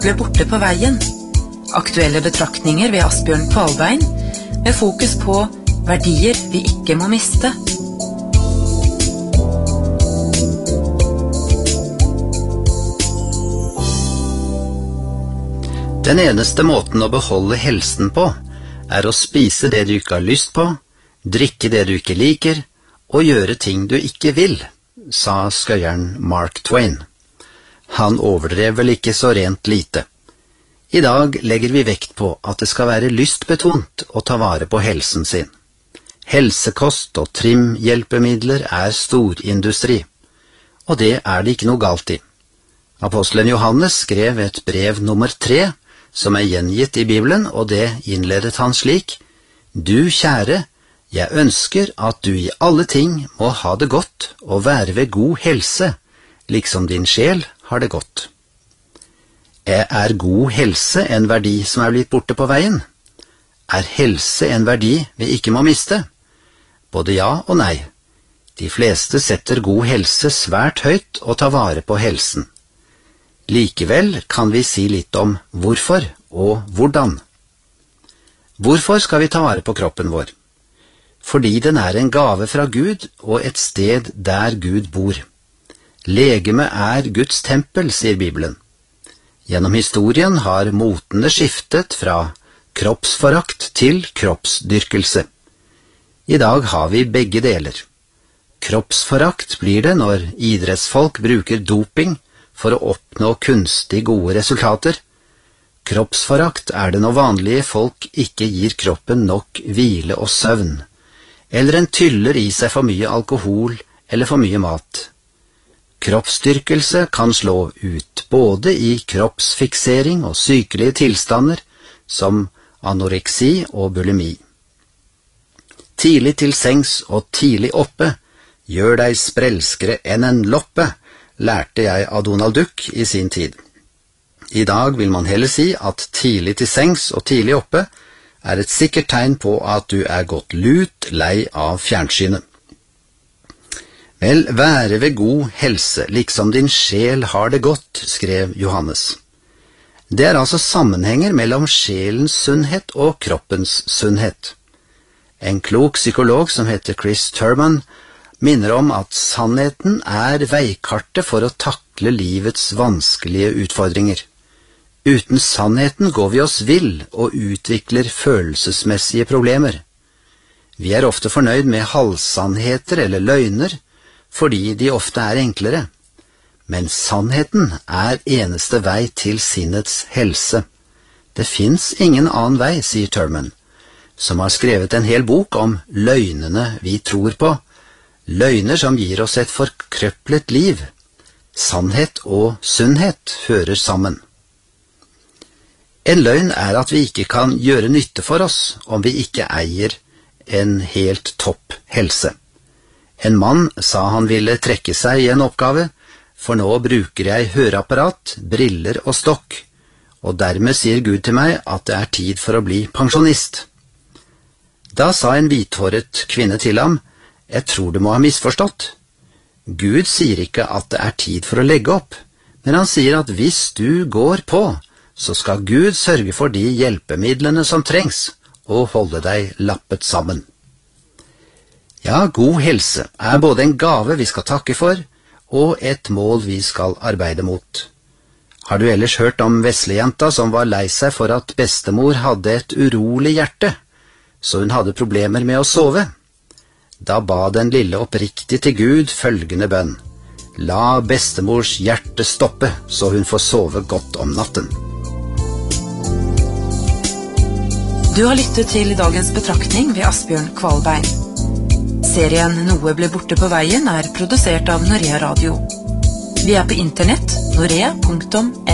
ble borte på veien. Aktuelle betraktninger ved Asbjørn Kvalbein, med fokus på verdier vi ikke må miste. Den eneste måten å beholde helsen på, er å spise det du ikke har lyst på, drikke det du ikke liker, og gjøre ting du ikke vil, sa skøyeren Mark Twain. Han overdrev vel ikke så rent lite. I dag legger vi vekt på at det skal være lystbetont å ta vare på helsen sin. Helsekost og trimhjelpemidler er storindustri, og det er det ikke noe galt i. Apostelen Johannes skrev et brev nummer 3, som er gjengitt i Bibelen, og det innledet han slik: «Du kjære, jeg ønsker at du i alle ting må ha det godt og være ved god helse, liksom din sjel har det godt.» Er god helse en verdi som er blitt borte på veien? Er helse en verdi vi ikke må miste? Både ja og nei. De fleste setter god helse svært høyt og tar vare på helsen. Likevel kan vi si litt om hvorfor og hvordan. Hvorfor skal vi ta vare på kroppen vår? Fordi den er en gave fra Gud og et sted der Gud bor. Legeme er Guds tempel, sier Bibelen. Gjennom historien har motene skiftet fra kroppsforakt til kroppsdyrkelse. I dag har vi begge deler. Kroppsforakt blir det når idrettsfolk bruker doping for å oppnå kunstig gode resultater. Kroppsforakt er det når vanlige folk ikke gir kroppen nok hvile og søvn, eller en tyller i seg for mye alkohol eller for mye mat. Kroppsstyrkelse kan slå ut både i kroppsfiksering og sykelige tilstander som anoreksi og bulimi. Tidlig til sengs og tidlig oppe, gjør deg sprelskere enn en loppe, lærte jeg av Donald Duck i sin tid. I dag vil man heller si at tidlig til sengs og tidlig oppe er et sikkert tegn på at du er gått lut lei av fjernsynet. Vel, være ved god helse, liksom din sjel har det godt, skrev Johannes. Det er altså sammenhenger mellom sjelens sunnhet og kroppens sunnhet. En klok psykolog som heter Chris Turman minner om at sannheten er veikartet for å takle livets vanskelige utfordringer. Uten sannheten går vi oss vill og utvikler følelsesmessige problemer. Vi er ofte fornøyd med halvsannheter eller løgner, fordi de ofte er enklere. Men sannheten er eneste vei til sinnets helse. Det finnes ingen annen vei, sier Turman, som har skrevet en hel bok om løgnene vi tror på, løgner som gir oss et forkrøplet liv. Sannhet og sunnhet hører sammen. En løgn er at vi ikke kan gjøre nytte for oss om vi ikke eier en helt topp helse. En mann sa han ville trekke seg i en oppgave, for nå bruker jeg høreapparat, briller og stokk, og dermed sier Gud til meg at det er tid for å bli pensjonist. Da sa en hvithåret kvinne til ham: «Jeg tror du må ha misforstått. Gud sier ikke at det er tid for å legge opp, men han sier at hvis du går på, så skal Gud sørge for de hjelpemidlene som trengs, og holde deg lappet sammen.» Ja, god helse er både en gave vi skal takke for, og et mål vi skal arbeide mot. Har du ellers hørt om veslejenta som var lei seg for at bestemor hadde et urolig hjerte, så hun hadde problemer med å sove? Da ba den lille oppriktig til Gud følgende bønn: «La bestemors hjerte stoppe, så hun får sove godt om natten.» Du har lyttet til dagens betraktning ved Asbjørn Kvalbein. Serien Noe ble borte på veien er produsert av Norea Radio. Vi er på internett, norea.no.